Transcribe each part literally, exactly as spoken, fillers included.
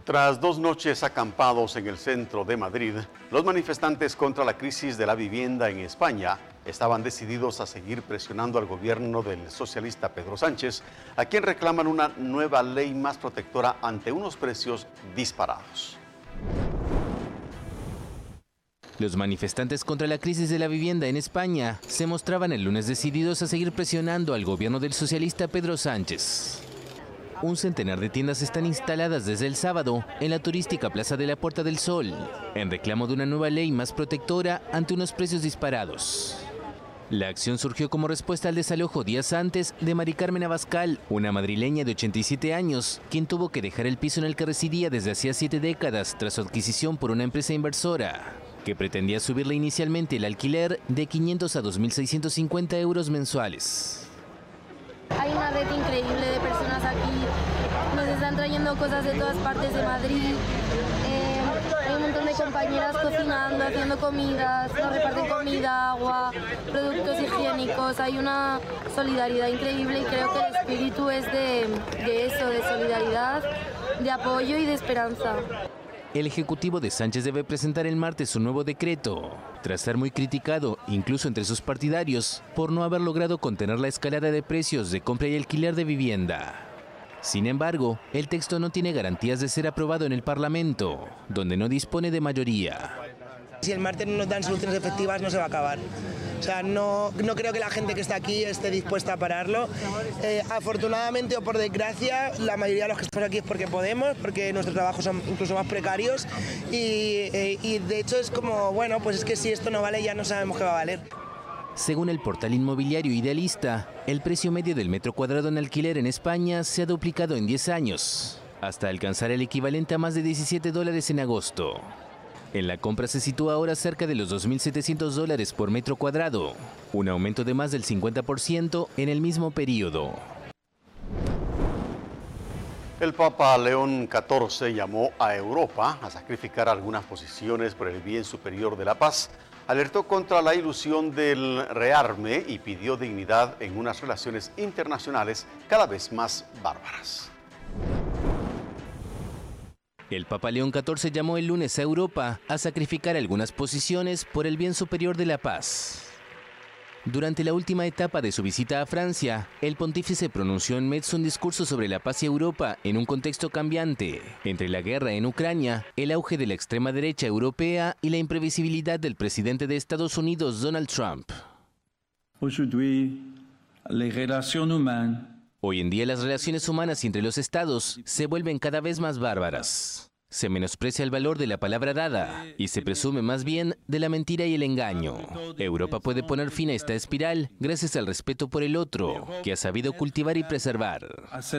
Tras dos noches acampados en el centro de Madrid, los manifestantes contra la crisis de la vivienda en España estaban decididos a seguir presionando al gobierno del socialista Pedro Sánchez, a quien reclaman una nueva ley más protectora ante unos precios disparados. Los manifestantes contra la crisis de la vivienda en España se mostraban el lunes decididos a seguir presionando al gobierno del socialista Pedro Sánchez. Un centenar de tiendas están instaladas desde el sábado en la turística Plaza de la Puerta del Sol, en reclamo de una nueva ley más protectora ante unos precios disparados. La acción surgió como respuesta al desalojo días antes de Mari Carmen Abascal, una madrileña de ochenta y siete años, quien tuvo que dejar el piso en el que residía desde hacía siete décadas tras su adquisición por una empresa inversora, que pretendía subirle inicialmente el alquiler de quinientos a dos mil seiscientos cincuenta euros mensuales. Hay una red increíble de personas aquí, nos están trayendo cosas de todas partes de Madrid, eh, hay un montón de compañeras cocinando, haciendo comidas, nos reparten comida, agua, productos higiénicos, hay una solidaridad increíble y creo que el espíritu es de, de eso, de solidaridad, de apoyo y de esperanza. El ejecutivo de Sánchez debe presentar el martes su nuevo decreto, tras ser muy criticado, incluso entre sus partidarios, por no haber logrado contener la escalada de precios de compra y alquiler de vivienda. Sin embargo, el texto no tiene garantías de ser aprobado en el Parlamento, donde no dispone de mayoría. Si el martes no nos dan soluciones efectivas, no se va a acabar. O sea, no, no creo que la gente que está aquí esté dispuesta a pararlo. Eh, afortunadamente o por desgracia, la mayoría de los que estamos aquí es porque podemos, porque nuestros trabajos son incluso más precarios y, eh, y de hecho es como, bueno, pues es que si esto no vale ya no sabemos qué va a valer. Según el portal inmobiliario Idealista, el precio medio del metro cuadrado en alquiler en España se ha duplicado en diez años, hasta alcanzar el equivalente a más de diecisiete dólares en agosto. En la compra se sitúa ahora cerca de los dos mil setecientos dólares por metro cuadrado, un aumento de más del cincuenta por ciento en el mismo periodo. El Papa León catorce llamó a Europa a sacrificar algunas posiciones por el bien superior de la paz, alertó contra la ilusión del rearme y pidió dignidad en unas relaciones internacionales cada vez más bárbaras. El Papa León catorce llamó el lunes a Europa a sacrificar algunas posiciones por el bien superior de la paz. Durante la última etapa de su visita a Francia, el pontífice pronunció en Metz un discurso sobre la paz y Europa en un contexto cambiante, entre la guerra en Ucrania, el auge de la extrema derecha europea y la imprevisibilidad del presidente de Estados Unidos, Donald Trump. Hoy en día las relaciones humanas entre los estados se vuelven cada vez más bárbaras. Se menosprecia el valor de la palabra dada y se presume más bien de la mentira y el engaño. Europa puede poner fin a esta espiral gracias al respeto por el otro, que ha sabido cultivar y preservar.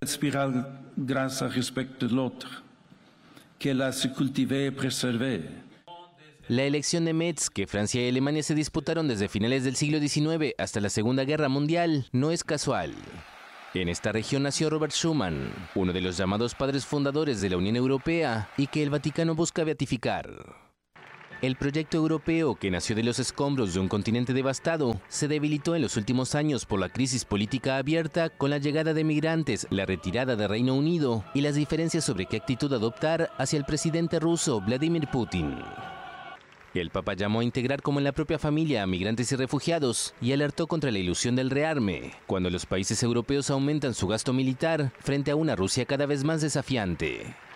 La elección de Metz, que Francia y Alemania se disputaron desde finales del siglo diecinueve hasta la Segunda Guerra Mundial, no es casual. En esta región nació Robert Schuman, uno de los llamados padres fundadores de la Unión Europea y que el Vaticano busca beatificar. El proyecto europeo, que nació de los escombros de un continente devastado, se debilitó en los últimos años por la crisis política abierta con la llegada de migrantes, la retirada de Reino Unido y las diferencias sobre qué actitud adoptar hacia el presidente ruso Vladimir Putin. El Papa llamó a integrar como en la propia familia a migrantes y refugiados y alertó contra la ilusión del rearme, cuando los países europeos aumentan su gasto militar frente a una Rusia cada vez más desafiante.